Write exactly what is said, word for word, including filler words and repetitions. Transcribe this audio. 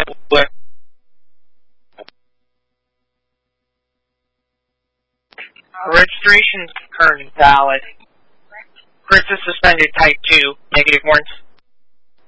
Registration currently valid. Chris is suspended type two, negative warrants.